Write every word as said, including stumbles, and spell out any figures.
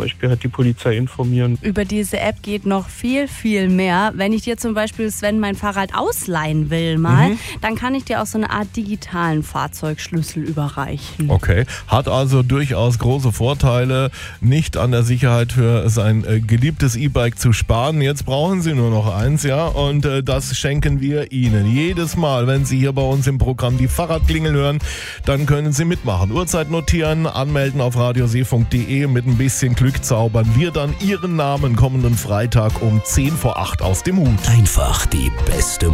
Beispiel halt die Polizei informieren. Über diese App geht noch viel, viel mehr. Wenn ich dir zum Beispiel, Sven, mein Fahrrad ausleihen will mal, mhm. dann kann ich dir auch so eine Art digitalen Fahrzeugschlüssel überreichen. Okay, hat also durchaus große Vorteile, nicht an der Sicherheit für sein äh, geliebtes E-Bike zu sparen. Jetzt brauchen Sie nur noch eins, ja, und äh, das schenken wir Ihnen. Jedes Mal, wenn Sie hier bei uns im Programm die Fahrradklingel hören, dann können Sie mitmachen. Uhrzeit notieren, anmelden auf radioseefunk punkt de, mit ein bisschen Glück zaubern wir dann Ihren Namen kommenden Freitag um zehn vor acht aus dem Hut. Einfach die beste